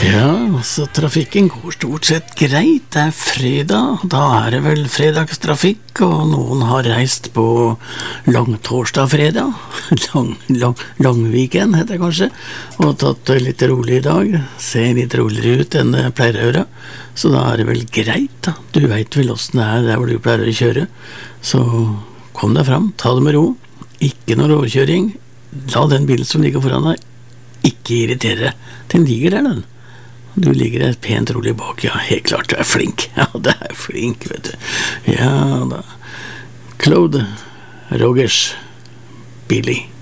Ja, så trafikken går stort sett greit. Det fredag, da det vel fredagstrafikk, og noen har reist på langtorsdag-fredag, langweekend heter det kanskje, og tatt det litt rolig i dag. Ser litt roligere ut enn det pleier å gjøre, så da det vel greit da. Du vet vel hvordan det der hvor du pleier å kjøre, så kom deg fram, ta det med ro, ikke noe råkjøring, la den bilen som ligger foran deg, ikke irritere, den ligger der den. Du ligger der pent rolig bak, ja, helt klart, du flink. Ja, du flink, vet du. Ja da. Claude Rogers, Billy.